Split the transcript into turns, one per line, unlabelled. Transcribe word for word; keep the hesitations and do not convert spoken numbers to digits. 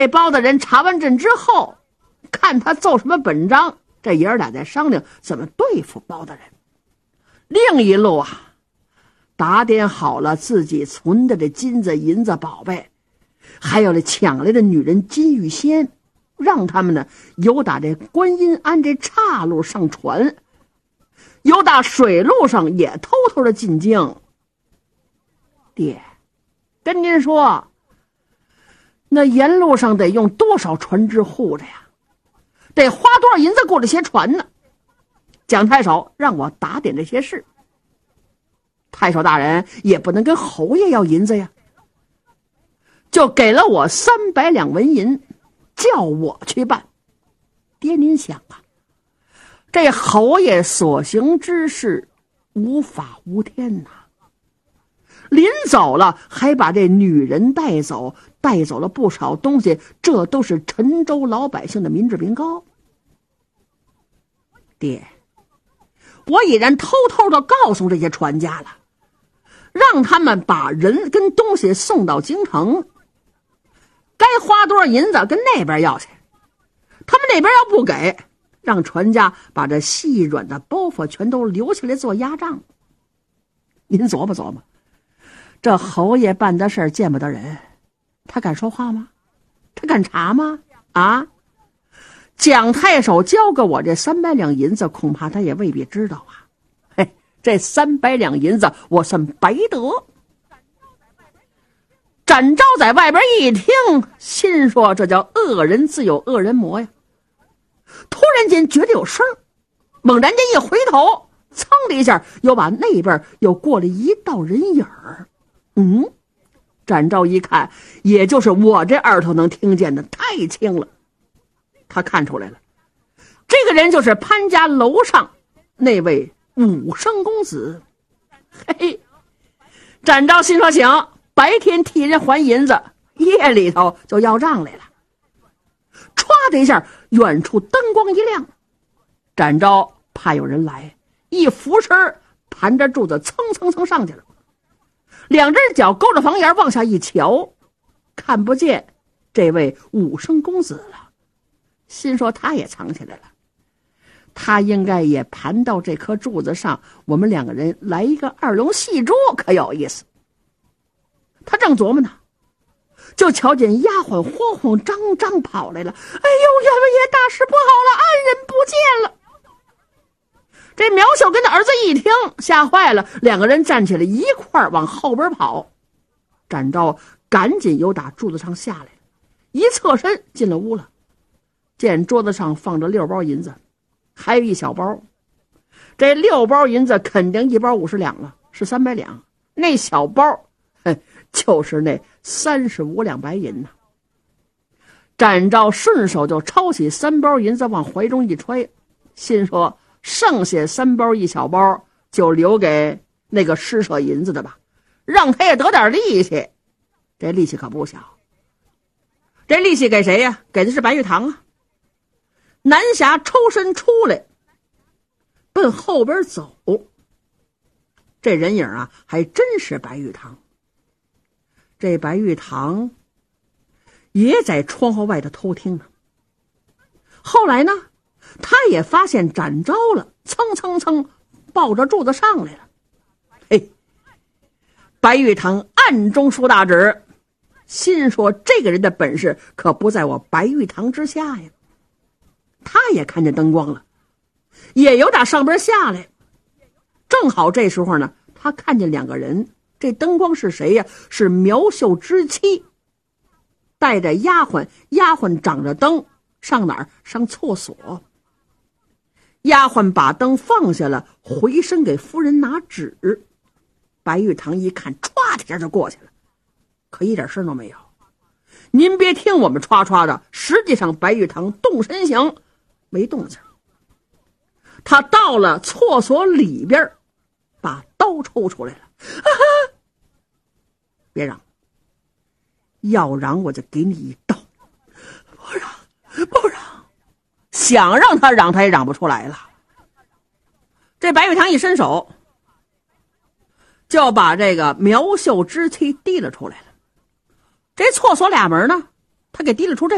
这包大人查完阵之后，看他奏什么本章，这爷儿俩在商量怎么对付包大人。另一路啊，打点好了自己存的这金子银子宝贝，还有这抢来的女人金玉仙，让他们呢由打这观音庵这岔路上船，由打水路上也偷偷的进京。爹，跟您说，那沿路上得用多少船只护着呀？得花多少银子雇这些船呢？蒋太守让我打点这些事，太守大人也不能跟侯爷要银子呀，就给了我三百两纹银，叫我去办。爹，您想啊，这侯爷所行之事无法无天呐，临走了还把这女人带走，带走了不少东西，这都是陈州老百姓的民脂民膏。爹，我已然偷偷的告诉这些船家了，让他们把人跟东西送到京城，该花多少银子跟那边要去，他们那边要不给，让船家把这细软的包袱全都留起来做压账。您琢磨琢磨，这侯爷办的事儿见不得人，他敢说话吗？他敢查吗？啊！蒋太守交给我这三百两银子，恐怕他也未必知道啊。嘿，这三百两银子我算白得。展昭在外边一听，心说这叫恶人自有恶人磨呀。突然间觉得有声，猛然间一回头，噌的一下又把那边又过了一道人影儿。嗯，展昭一看，也就是我这耳朵能听见的，太轻了。他看出来了，这个人就是潘家楼上那位武生公子。嘿嘿，展昭心说行，白天替人还银子，夜里头就要账来了。歘的一下，远处灯光一亮，展昭怕有人来，一俯身盘着柱子蹭蹭蹭上去了，两只脚勾着房檐往下一瞧，看不见这位武生公子了，心说他也藏起来了，他应该也盘到这棵柱子上，我们两个人来一个二龙戏珠可有意思。他正琢磨呢，就瞧见丫鬟慌慌张张跑来了。哎呦，阎王爷，大事不好了，安人不见了。这苗秀跟他儿子一听，吓坏了，两个人站起来一块儿往后边跑。展昭赶紧由打柱子上下来，一侧身进了屋了，见桌子上放着六包银子，还有一小包。这六包银子肯定一包五十两了，是三百两。那小包，哼，就是那三十五两白银呢。展昭顺手就抄起三包银子往怀中一揣，心说剩下三包一小包就留给那个施舍银子的吧，让他也得点利息。这利息可不小，这利息给谁呀？给的是白玉堂啊。南霞抽身出来，奔后边走，这人影啊还真是白玉堂。这白玉堂也在窗户外头偷听呢。后来呢，他也发现展昭了，蹭蹭蹭抱着柱子上来了。嘿，白玉堂暗中竖大指，心说这个人的本事可不在我白玉堂之下呀。他也看见灯光了，也有打上边下来。正好这时候呢，他看见两个人，这灯光是谁呀？是苗秀之妻，带着丫鬟，丫鬟掌着灯，上哪儿？上厕所。丫鬟把灯放下了，回身给夫人拿纸。白玉堂一看，歘的一下就过去了，可一点声都没有。您别听我们歘歘的，实际上白玉堂动身形没动静。他到了厕所里边，把刀抽出来了。啊哈！别嚷，要嚷我就给你一刀。不嚷，不嚷。想让他嚷，他也嚷不出来了。这白玉堂一伸手，就把这个苗秀之妻提了出来了。这厕所俩门呢，他给提了出这